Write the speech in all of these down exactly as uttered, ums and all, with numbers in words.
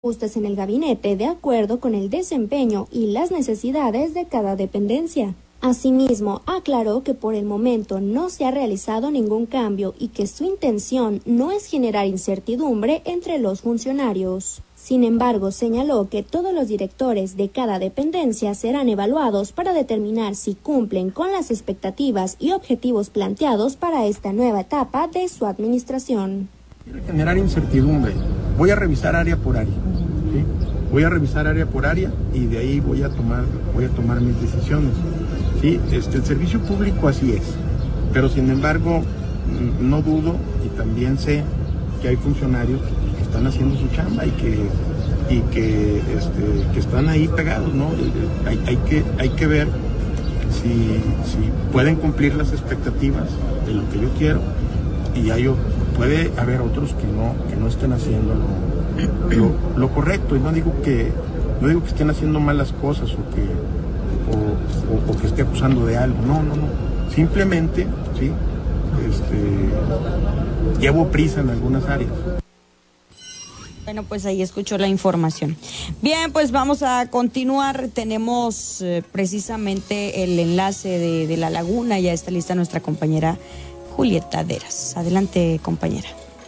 ajustes en el gabinete de acuerdo con el desempeño y las necesidades de cada dependencia. Asimismo, aclaró que por el momento no se ha realizado ningún cambio y que su intención no es generar incertidumbre entre los funcionarios. Sin embargo, señaló que todos los directores de cada dependencia serán evaluados para determinar si cumplen con las expectativas y objetivos planteados para esta nueva etapa de su administración. Quiere generar incertidumbre. Voy a revisar área por área. ¿sí? Voy a revisar área por área y de ahí voy a tomar, voy a tomar mis decisiones. ¿sí? Este, el servicio público así es. Pero sin embargo, no dudo y también sé que hay funcionarios que están haciendo su chamba y que, y que, este, que están ahí pegados, ¿no? Hay, hay, que, hay que ver si, si pueden cumplir las expectativas de lo que yo quiero y hay, puede haber otros que no, que no estén haciendo lo, lo, lo correcto. Y no digo que, no digo que estén haciendo malas cosas o que, o, o, o que esté acusando de algo. No, no, no. Simplemente, sí, este, llevo prisa en algunas áreas. Bueno, pues ahí escuchó la información. Bien, pues vamos a continuar. Tenemos eh, precisamente el enlace de, de La Laguna. Ya está lista nuestra compañera Julieta Deras. Adelante, compañera.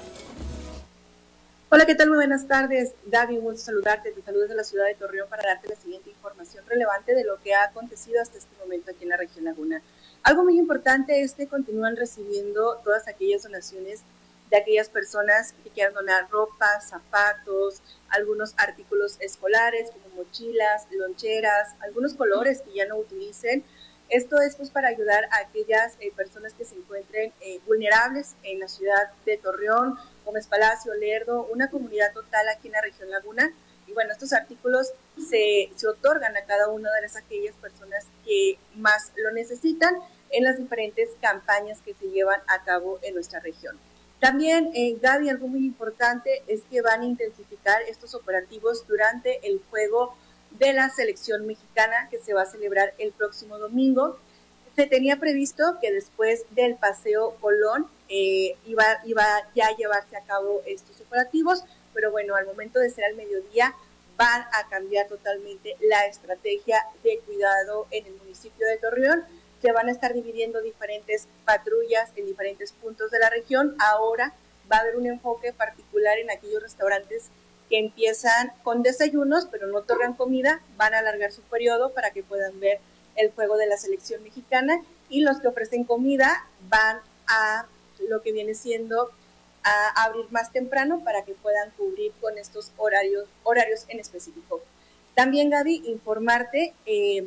Hola, ¿qué tal? Muy buenas tardes. Gaby, un gusto saludarte. Te saludo desde la ciudad de Torreón para darte la siguiente información relevante de lo que ha acontecido hasta este momento aquí en la región Laguna. Algo muy importante es que continúan recibiendo todas aquellas donaciones de aquellas personas que quieran donar ropa, zapatos, algunos artículos escolares como mochilas, loncheras, algunos colores que ya no utilicen. Esto es pues para ayudar a aquellas eh, personas que se encuentren eh, vulnerables en la ciudad de Torreón, Gómez Palacio, Lerdo, una comunidad total aquí en la región Laguna. Y bueno, estos artículos se, se otorgan a cada una de las aquellas personas que más lo necesitan en las diferentes campañas que se llevan a cabo en nuestra región. También, eh, Gaby, algo muy importante es que van a intensificar estos operativos durante el juego de la selección mexicana que se va a celebrar el próximo domingo. Se tenía previsto que después del Paseo Colón eh, iba, iba ya a llevarse a cabo estos operativos, pero bueno, al momento de ser al mediodía van a cambiar totalmente la estrategia de cuidado en el municipio de Torreón. Se van a estar dividiendo diferentes patrullas en diferentes puntos de la región. Ahora va a haber un enfoque particular en aquellos restaurantes que empiezan con desayunos, pero no otorgan comida, van a alargar su periodo para que puedan ver el juego de la selección mexicana, y los que ofrecen comida van a lo que viene siendo a abrir más temprano para que puedan cubrir con estos horarios, horarios en específico. También, Gaby, informarte eh,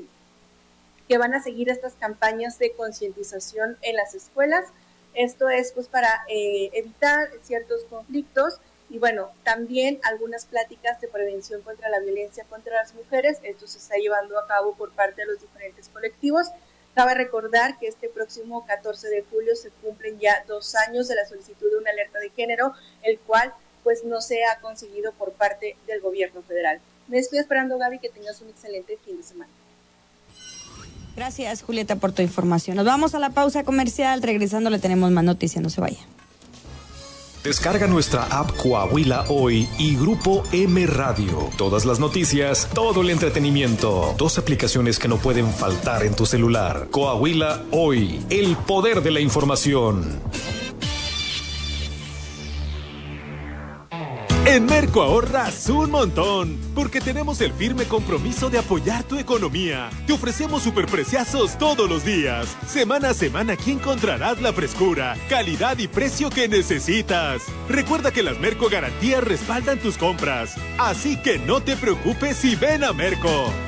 que van a seguir estas campañas de concientización en las escuelas. Esto es pues para eh, evitar ciertos conflictos y bueno, también algunas pláticas de prevención contra la violencia contra las mujeres. Esto se está llevando a cabo por parte de los diferentes colectivos. Cabe recordar que este próximo catorce de julio se cumplen ya dos años de la solicitud de una alerta de género, el cual pues no se ha conseguido por parte del gobierno federal. Me estoy esperando, Gaby, que tengas un excelente fin de semana. Gracias, Julieta, por tu información. Nos vamos a la pausa comercial. Regresando le tenemos más noticias. No se vaya. Descarga nuestra app Coahuila Hoy y Grupo M Radio. Todas las noticias, todo el entretenimiento. Dos aplicaciones que no pueden faltar en tu celular. Coahuila Hoy, el poder de la información. En Merco ahorras un montón, porque tenemos el firme compromiso de apoyar tu economía. Te ofrecemos superpreciazos todos los días. Semana a semana aquí encontrarás la frescura, calidad y precio que necesitas. Recuerda que las Merco Garantías respaldan tus compras, así que no te preocupes y ven a Merco.